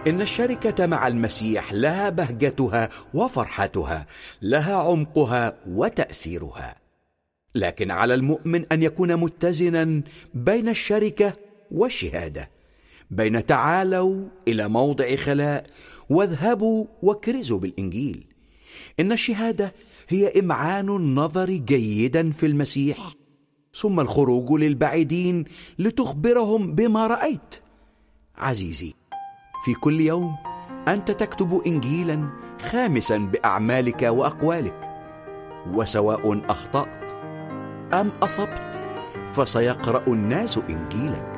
إن الشركة مع المسيح لها بهجتها وفرحتها، لها عمقها وتأثيرها. لكن على المؤمن أن يكون متزنا بين الشركة والشهادة، بين تعالوا إلى موضع خلاء واذهبوا واكرزوا بالإنجيل. إن الشهادة هي إمعان النظر جيدا في المسيح، ثم الخروج للبعيدين لتخبرهم بما رأيت. عزيزي، في كل يوم أنت تكتب إنجيلا خامسا بأعمالك وأقوالك، وسواء أخطأت أم أصبت فسيقرأ الناس إنجيلك.